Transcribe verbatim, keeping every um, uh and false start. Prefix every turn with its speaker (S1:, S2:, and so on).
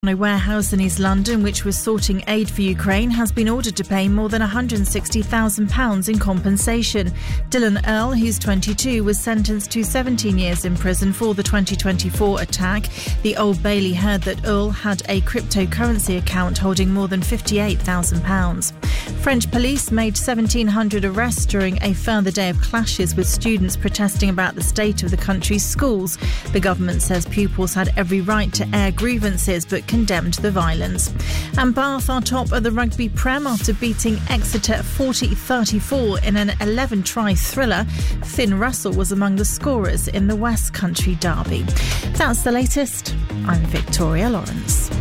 S1: A warehouse in East London, which was sorting aid for Ukraine, has been ordered to pay more than one hundred sixty thousand pounds in compensation. Dylan Earl, who's twenty-two, was sentenced to seventeen years in prison for the twenty twenty-four attack. The Old Bailey heard that Earl had a cryptocurrency account holding more than fifty-eight thousand pounds. French police made seventeen hundred arrests during a further day of clashes with students protesting about the state of the country's schools. The government says pupils had every right to air grievances but condemned the violence. And Bath are top of the Rugby Prem after beating Exeter forty thirty-four in an eleven-try thriller. Finn Russell was among the scorers in the West Country derby. That's the latest. I'm Victoria Lawrence.